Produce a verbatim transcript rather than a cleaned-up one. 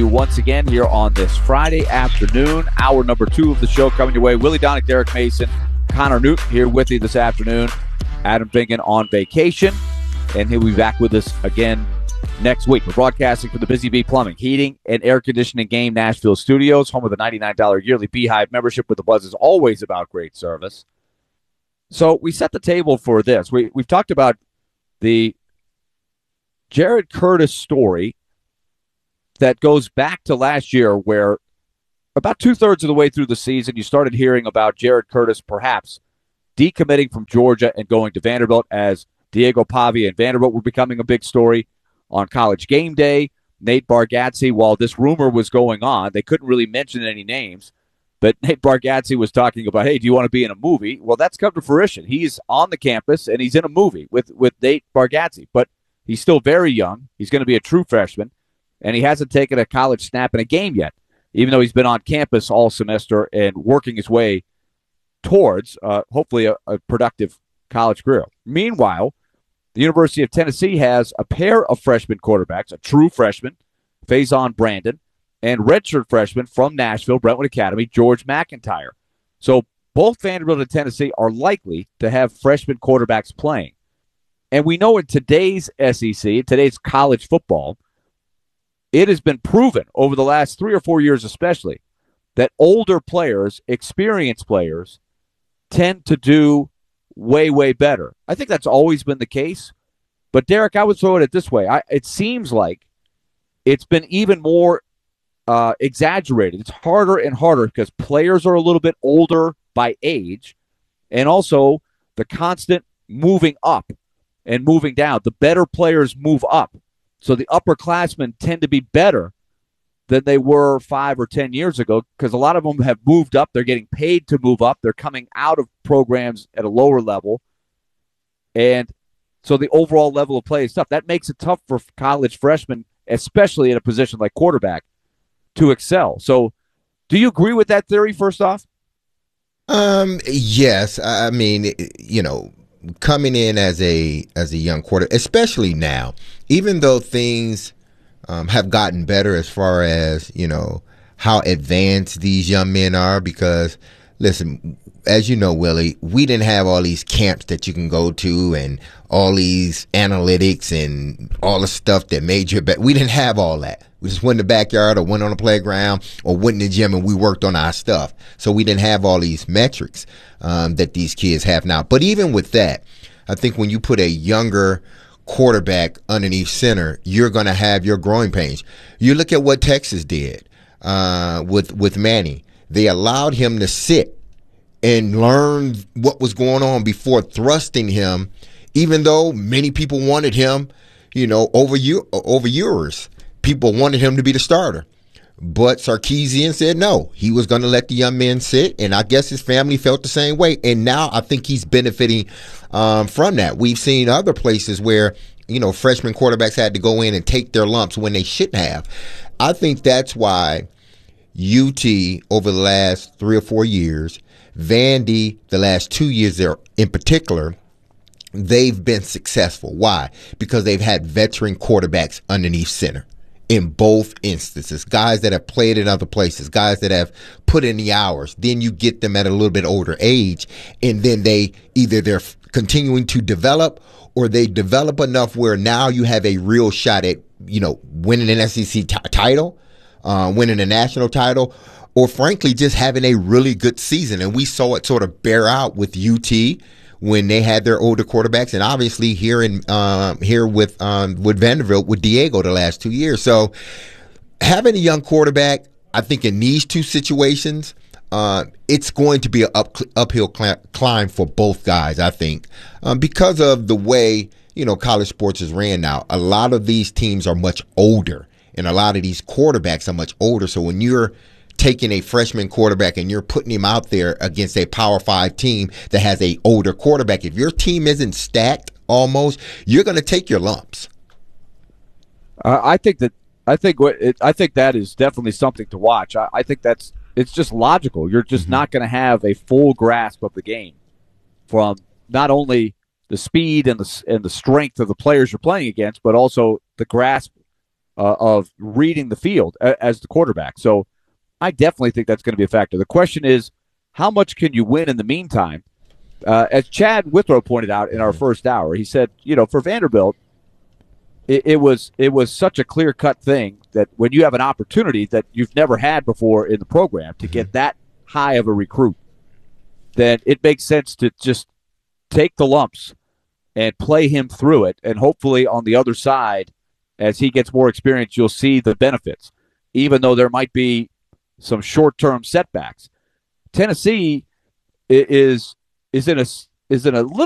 once again here on this Friday afternoon. Hour number two of the show coming your way. Willie Donick, Derek Mason, Connor Newt here with you this afternoon. Adam Bingen on vacation, and he'll be back with us again next week. We're broadcasting from the Busy Bee Plumbing, Heating, and Air Conditioning Game Nashville Studios, home of the ninety-nine dollars yearly Beehive membership, with the buzz is always about great service. So we set the table for this. We, we've talked about the Jared Curtis story that goes back to last year, where about two-thirds of the way through the season, you started hearing about Jared Curtis perhaps decommitting from Georgia and going to Vanderbilt, as Diego Pavia and Vanderbilt were becoming a big story on College Game Day. Nate Bargatze, while this rumor was going on, they couldn't really mention any names, but Nate Bargatze was talking about, hey, do you want to be in a movie? Well, that's come to fruition. He's on the campus, and he's in a movie with, with Nate Bargatze, but he's still very young. He's going to be a true freshman, and he hasn't taken a college snap in a game yet, even though he's been on campus all semester and working his way towards, uh, hopefully, a, a productive college career. Meanwhile, the University of Tennessee has a pair of freshman quarterbacks, a true freshman, Faison Brandon, and redshirt freshman from Nashville, Brentwood Academy, George McIntyre. So both Vanderbilt and Tennessee are likely to have freshman quarterbacks playing. And we know in today's S E C, today's college football, it has been proven over the last three or four years especially that older players, experienced players, tend to do way, way better. I think that's always been the case. But, Derek, I would throw it this way. I, it seems like it's been even more uh, exaggerated. It's harder and harder because players are a little bit older by age, and also the constant moving up and moving down. The better players move up. So the upperclassmen tend to be better than they were five or ten years ago, because a lot of them have moved up. They're getting paid to move up. They're coming out of programs at a lower level. And so the overall level of play is tough. That makes it tough for college freshmen, especially at a position like quarterback, to excel. So do you agree with that theory, first off? Um, yes. I mean, you know, coming in as a as a young quarter, especially now, even though things um, have gotten better as far as, you know, how advanced these young men are, because, listen, as you know, Willie, we didn't have all these camps that you can go to and all these analytics and all the stuff that made you better. We didn't have all that. We just went in the backyard or went on the playground or went in the gym and we worked on our stuff. So we didn't have all these metrics um, that these kids have now. But even with that, I think when you put a younger quarterback underneath center, you're going to have your growing pains. You look at what Texas did uh, with, with Manny. They allowed him to sit and learn what was going on before thrusting him, even though many people wanted him, you know, over you over years. People wanted him to be the starter. But Sarkisian said no. He was going to let the young men sit, and I guess his family felt the same way. And now I think he's benefiting um, from that. We've seen other places where, you know, freshman quarterbacks had to go in and take their lumps when they shouldn't have. I think that's why U T over the last three or four years, Vandy the last two years there in particular, they've been successful. Why? Because they've had veteran quarterbacks underneath center. In both instances, guys that have played in other places, guys that have put in the hours. Then you get them at a little bit older age, and then they either they're continuing to develop or they develop enough where now you have a real shot at, you know, winning an S E C t- title, uh, winning a national title, or frankly just having a really good season. And we saw it sort of bear out with U T when they had their older quarterbacks, and obviously here in um, here with um, with Vanderbilt with Diego the last two years. So having a young quarterback, I think in these two situations, uh, it's going to be an up, uphill cl- climb for both guys. I think um, because of the way, you know, college sports is ran now. A lot of these teams are much older, and a lot of these quarterbacks are much older. So when you're taking a freshman quarterback and you're putting him out there against a Power Five team that has a older quarterback, if your team isn't stacked almost, you're going to take your lumps. Uh, I think that I think what it, I think that is definitely something to watch. I, I think that's it's just logical. You're just mm-hmm. not going to have a full grasp of the game from not only the speed and the and the strength of the players you're playing against, but also the grasp uh, of reading the field a, as the quarterback. So I definitely think that's going to be a factor. The question is, how much can you win in the meantime? Uh, as Chad Withrow pointed out in our first hour, he said, you know, for Vanderbilt, it, it was it was such a clear-cut thing that when you have an opportunity that you've never had before in the program to get that high of a recruit, then it makes sense to just take the lumps and play him through it. And hopefully on the other side, as he gets more experience, you'll see the benefits, even though there might be some short-term setbacks. Tennessee is is in a is in a little